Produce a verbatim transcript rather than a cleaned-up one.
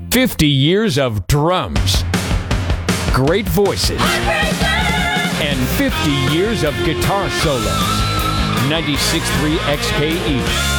fifty years of drums, great voices, and fifty years of guitar solos. ninety-six point three X K E.